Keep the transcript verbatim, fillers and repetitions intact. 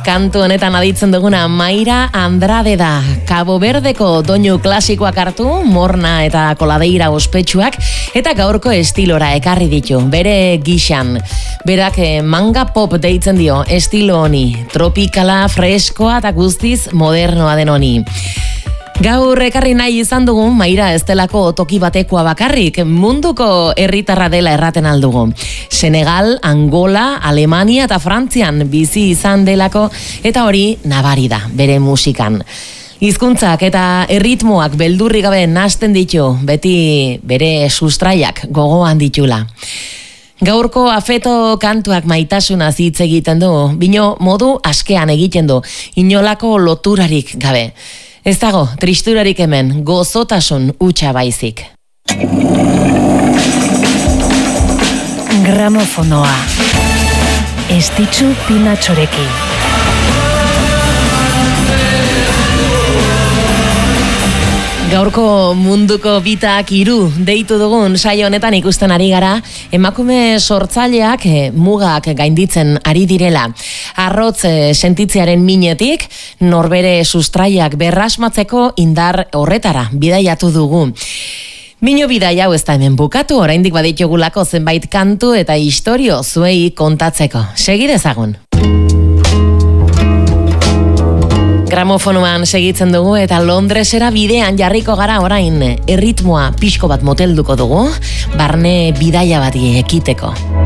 Kantu honetan aditzen duguna Mayra Andrade da. Cabo Verdeko doinu klasikoak hartu, morna eta koladeira ospetsuak, eta gaurko estilora ekarri ditu, bere gixan. Berak manga pop deitzen dio estilo honi, tropikala, freskoa eta guztiz modernoa den honi. Gaur ekarri nahi izan dugu, Mayra ez delako toki batekoa bakarrik, munduko herritarra dela erraten aldugu. Senegal, Angola, Alemania eta Frantzian bizi izan delako, eta hori nabari da, bere musikan. Hizkuntzak eta erritmoak beldurri gabe nahasten ditu, beti bere sustraiak gogoan ditula. Gaurko afeto kantuak maitasuna hitz egiten du, bino modu askean egiten du, inolako loturarik gabe. Ez dago, tristurarik hemen, gozotasun hutsa baizik. Gramofonoa. Estitzu Pinatxorekin. Gaurko munduko bitak hiru deitu dugun saio honetan ikusten ari gara, emakume sortzaileak eh, mugak gainditzen ari direla. Arrotz eh, sentitzearen minetik, norbere sustraiak berrasmatzeko indar horretara bidaiatu dugu. Mino bidaia hau ez da hemen bukatu, oraindik baditugulako zenbait kantu eta istorio zuei kontatzeko. Segi dezagun. Gramofonoan segitzen dugu eta Londresera bidean jarriko gara orain, erritmoa pixko bat motelduko dugu, barne bidaia bati ekiteko.